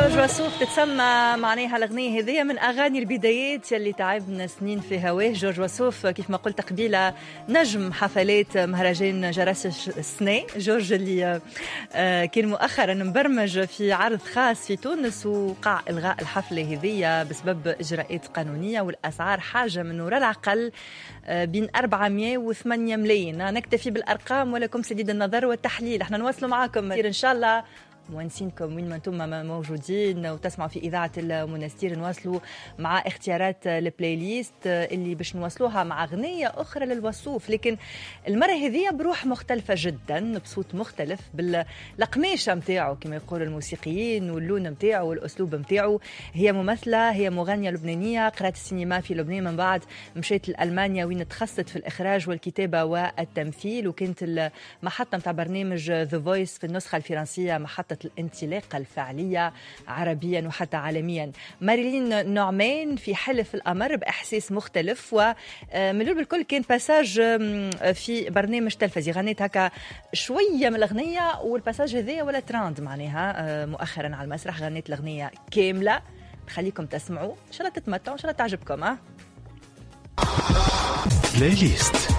جورج وسوف تتسمى معناها الأغنية هذه من أغاني البدايات يلي تعبنا سنين في هواه. جورج وسوف كيف ما قلت قبيلة نجم حفلات مهرجان جرس السنة. جورج اللي كان مؤخرا مبرمج في عرض خاص في تونس وقع إلغاء الحفلة هذه بسبب إجراءات قانونية، والأسعار حاجة من وراء العقل بين 400 و 8 ملايين. نكتفي بالأرقام ولكم سديد النظر والتحليل. احنا نواصلوا معكم إن شاء الله مونسينكم وين ما انتم موجودين وتسمعوا في إذاعة المنستير. نواصلوا مع اختيارات البلاي ليست اللي باش نواصلوها مع أغنية أخرى للوصوف، لكن المرة هذه بروح مختلفة جدا، بصوت مختلف، بالقميشة متاعه كما يقول الموسيقيين واللون متاعه والأسلوب متاعه. هي ممثلة، هي مغنية لبنانية، قرأت السينما في لبنان، من بعد مشيت لألمانيا وين تخصصت في الإخراج والكتابة والتمثيل، وكانت المحطة متاع برنامج The Voice في النسخة الفرنسية محطة الانطلاقة الفعلية عربيا وحتى عالميا. ماريلين نوعمان في حلف الأمر بإحساس مختلف، وملول بالكل كان باساج في برنامج تلفزي. غنيت هكا شوية من الأغنية والباساج هذية ولا تراند معناها مؤخرا على المسرح. غنيت الأغنية كاملة، خليكم تسمعوا إن شاء الله تتمتعوا، إن شاء الله تعجبكم. بلاي ليست.